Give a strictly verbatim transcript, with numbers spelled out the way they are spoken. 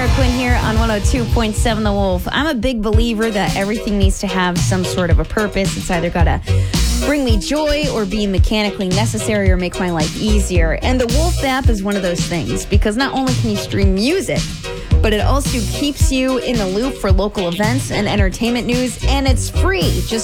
Sarah Quinn here on one oh two point seven The Wolf. I'm a big believer that everything needs to have some sort of a purpose. It's either got to bring me joy or be mechanically necessary or make my life easier. And the Wolf app is one of those things because not only can you stream music, but it also keeps you in the loop for local events and entertainment news, and it's free. Just